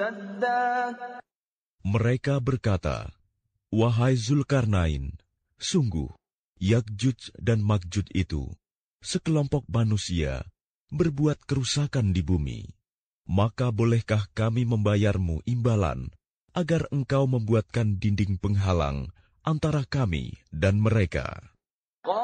Mereka berkata, "Wahai Zulkarnain, sungguh Ya'juj dan Ma'juj itu sekelompok manusia berbuat kerusakan di bumi. Maka bolehkah kami membayarmu imbalan agar engkau membuatkan dinding penghalang antara kami dan mereka?"